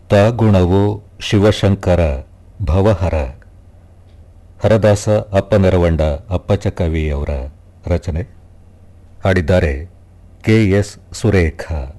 ತಾಗುಣವು ಶಿವಶಂಕರ ಭವಹರ. ಹರದಾಸ ಅಪ್ಪನೆರವಂಡ ಅಪ್ಪಚ ಕವಿಯವರ ರಚನೆ. ಹಾಡಿದ್ದಾರೆ K S Surekha.